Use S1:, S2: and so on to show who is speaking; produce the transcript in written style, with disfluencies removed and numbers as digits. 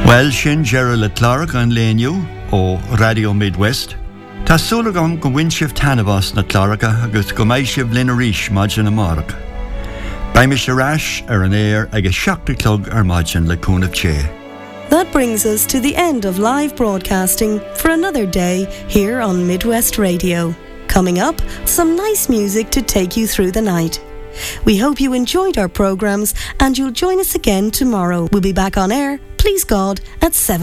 S1: Well, sin Gerald le Clark an léniu ó Radio Midwest. Tá súlagam go bhain tanabas na Clarka agus go mbeidh sibh linn arís maidin na marach. Baim is arás an air agus seachta clog maidin le cúnamh ché.
S2: That brings us to the end of live broadcasting for another day here on Midwest Radio. Coming up, some nice music to take you through the night. We hope you enjoyed our programmes and you'll join us again tomorrow. We'll be back on air, please God, at 7.